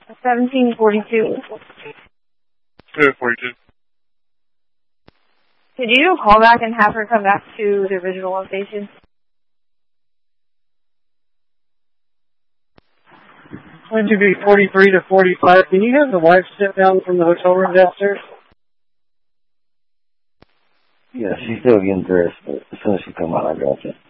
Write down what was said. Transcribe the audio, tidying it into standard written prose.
1742. 42. Could you do a call back and have her come back to the original location? It's going to be 43 to 45. Can you have the wife step down from the hotel room downstairs? Yeah, she's still getting dressed, but as soon as she come out, I got you.